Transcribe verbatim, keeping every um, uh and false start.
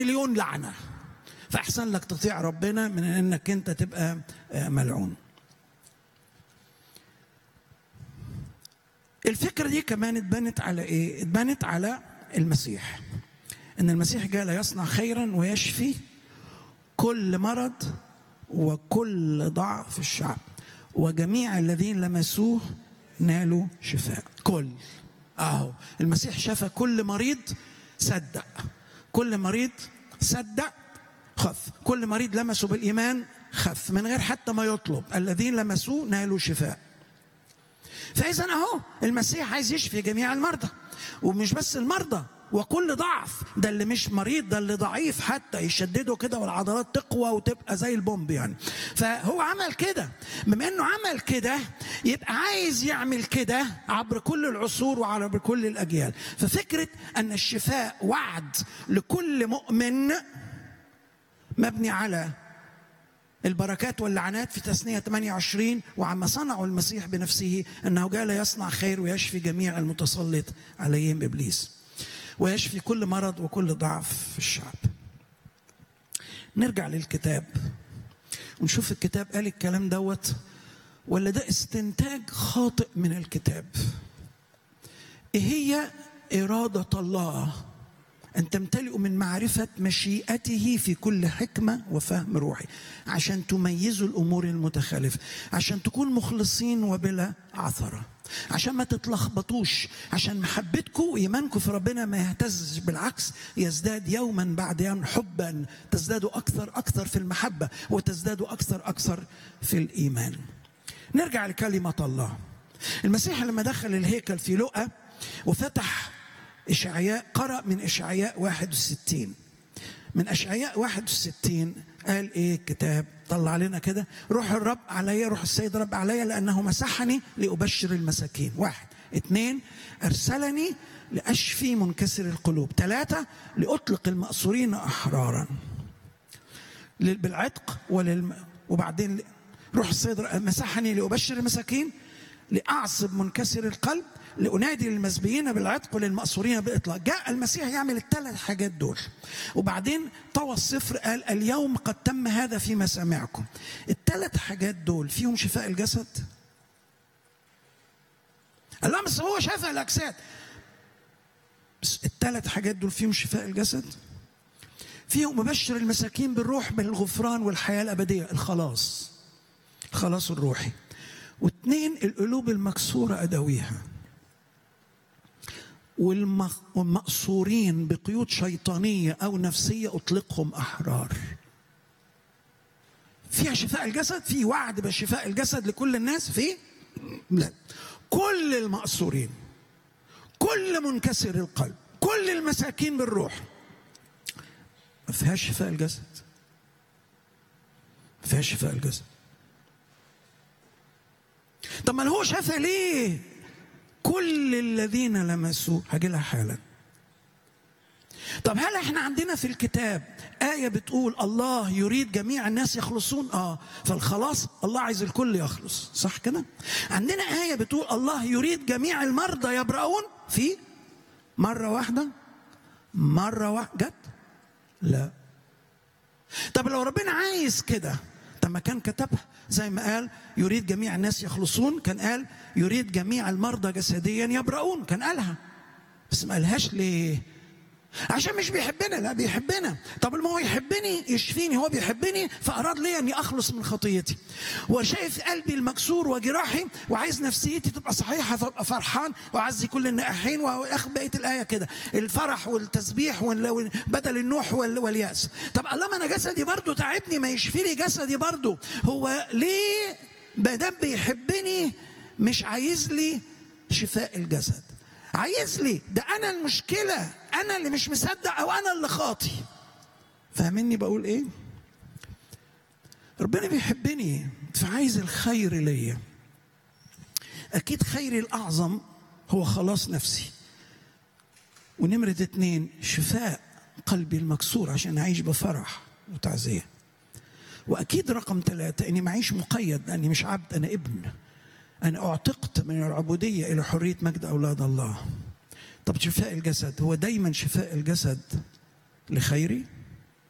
مليون لعنة، فأحسن لك تطيع ربنا من أنك أنت تبقى ملعون. الفكرة دي كمان اتبنت على إيه؟ اتبنت على المسيح، أن المسيح جاء ليصنع خيرا ويشفي كل مرض وكل ضعف الشعب، وجميع الذين لمسوه نالوا شفاء. كل أهو المسيح شفى كل مريض صدق، كل مريض صدق خف، كل مريض لمسه بالإيمان خف من غير حتى ما يطلب. الذين لمسوه نالوا شفاء. فإذا أهو المسيح عايز يشفي جميع المرضى، ومش بس المرضى وكل ضعف، ده اللي مش مريض، ده اللي ضعيف حتى يشدده كده والعضلات تقوى وتبقى زي البومب يعني. فهو عمل كده، بما انه عمل كده يبقى عايز يعمل كده عبر كل العصور وعبر كل الاجيال. ففكره ان الشفاء وعد لكل مؤمن مبني على البركات واللعنات في تثنية ثمانية وعشرين، وعما صنعه المسيح بنفسه انه جاء ليصنع خير ويشفي جميع المتسلط عليهم ابليس، ويشفي كل مرض وكل ضعف في الشعب. نرجع للكتاب ونشوف الكتاب قال الكلام دوت ولا ده استنتاج خاطئ من الكتاب. ايه هي إرادة الله؟ أن تمتلئوا من معرفة مشيئته في كل حكمة وفهم روحي، عشان تميزوا الأمور المتخالفة، عشان تكون مخلصين وبلا عثرة، عشان ما تتلخبطوش، عشان محبتكم وإيمانكم في ربنا ما يهتزش، بالعكس يزداد يوما بعد يوم حبا، تزدادوا أكثر أكثر في المحبة وتزدادوا أكثر أكثر في الإيمان. نرجع لكلمة الله. المسيح لما دخل الهيكل في لقا وفتح إشعياء، قرأ من إشعياء واحد وستين، من إشعياء واحد وستين قال إيه الكتاب؟ طلع علينا كده: روح الرب علي، روح السيد رب علي، لأنه مسحني لأبشر المساكين. واحد. اثنين، أرسلني لأشفي منكسر القلوب. ثلاثة، لأطلق المأسورين أحرارا بالعتق وللم... وبعدين روح السيد مسحني لأبشر المساكين، لأعصب منكسر القلب، لأنادي للمسبيين بالعتق وللمأسورين بالإطلاق. جاء المسيح يعمل الثلاث حاجات دول، وبعدين طوى الصفر قال: اليوم قد تم هذا في مسامعكم. الثلاث حاجات دول فيهم شفاء الجسد؟ لا، بس هو شفاء الأجساد. بس الثلاث حاجات دول فيهم شفاء الجسد؟ فيهم مبشر المساكين بالروح بالغفران والحياة الأبدية، الخلاص، الخلاص الروحي. واثنين، القلوب المكسورة أداويها، والمأسورين بقيود شيطانية أو نفسية أطلقهم أحرار. فيها شفاء الجسد؟ في وعد بشفاء الجسد لكل الناس؟ في لا، كل المأسورين، كل منكسر القلب، كل المساكين بالروح. ما فيهاش شفاء الجسد، ما فيهاش شفاء الجسد. طب ما هو شفى ليه كل الذين لمسوه؟ هاجي لها حالا. طب هل احنا عندنا في الكتاب آية بتقول الله يريد جميع الناس يخلصون؟ اه، فالخلاص الله عايز الكل يخلص، صح كده؟ عندنا آية بتقول الله يريد جميع المرضى يبرؤون؟ في مرة واحدة؟ مرة واحدة جت؟ لا. طب لو ربنا عايز كده، طب ما كان كتبها زي ما قال يريد جميع الناس يخلصون، كان قال يريد جميع المرضى جسديا يبرؤون، كان قالها. بس ما قالهاش ليه؟ عشان مش بيحبنا. لا، بيحبنا. طب ما هو يحبني يشفيني، هو بيحبني فأراد لي أني أخلص من خطيتي، وشايف قلبي المكسور وجراحي وعايز نفسيتي تبقى صحيحة فأبقى فرحان وأعزي كل النائحين، وأخذ بقية الآية كده: الفرح والتسبيح بدل النوح واليأس. طب الله، ما أنا جسدي برضو تعبني، ما يشفي لي جسدي برضو. هو ليه ما دام بيحبني مش عايز لي شفاء الجسد؟ عايز لي ده أنا المشكلة، أنا اللي مش مصدق أو أنا اللي خاطي. فاهميني بقول إيه؟ ربنا بيحبني فعايز الخير ليا. أكيد خيري الأعظم هو خلاص نفسي، ونمرة اتنين شفاء قلبي المكسور عشان أعيش بفرح وتعزية. وأكيد رقم ثلاثة إني معيش مقيد، لأني مش عبد، أنا ابن، أنا أعتقت من العبودية إلى حرية مجد أولاد الله. طب شفاء الجسد هو دايما شفاء الجسد لخيري؟